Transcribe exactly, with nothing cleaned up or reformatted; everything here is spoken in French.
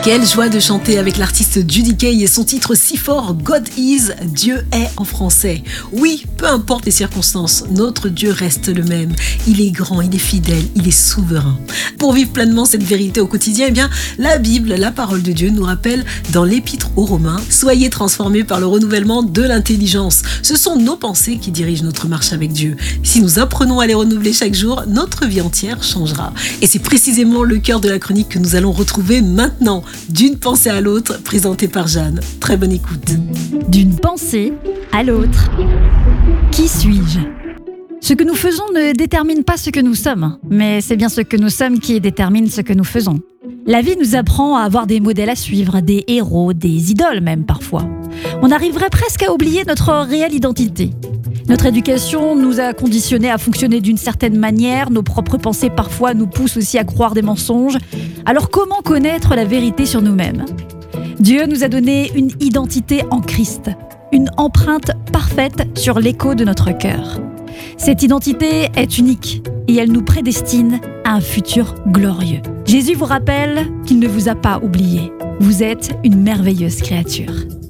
Quelle joie de chanter avec l'artiste Judy Kay et son titre si fort, God is, Dieu est en français. Oui, peu importe les circonstances, notre Dieu reste le même. Il est grand, il est fidèle, il est souverain. Pour vivre pleinement cette vérité au quotidien, eh bien, la Bible, la parole de Dieu, nous rappelle dans l'Épître aux Romains, soyez transformés par le renouvellement de l'intelligence. Ce sont nos pensées qui dirigent notre marche avec Dieu. Si nous apprenons à les renouveler chaque jour, notre vie entière changera. Et c'est précisément le cœur de la chronique que nous allons retrouver maintenant. D'une pensée à l'autre, présentée par Jeanne. Très bonne écoute. D'une pensée à l'autre. Qui suis-je ? Ce que nous faisons ne détermine pas ce que nous sommes, mais c'est bien ce que nous sommes qui détermine ce que nous faisons. La vie nous apprend à avoir des modèles à suivre, des héros, des idoles même parfois. On arriverait presque à oublier notre réelle identité. Notre éducation nous a conditionnés à fonctionner d'une certaine manière, nos propres pensées parfois nous poussent aussi à croire des mensonges. Alors comment connaître la vérité sur nous-mêmes ? Dieu nous a donné une identité en Christ, une empreinte parfaite sur l'écho de notre cœur. Cette identité est unique et elle nous prédestine à un futur glorieux. Jésus vous rappelle qu'il ne vous a pas oublié. Vous êtes une merveilleuse créature.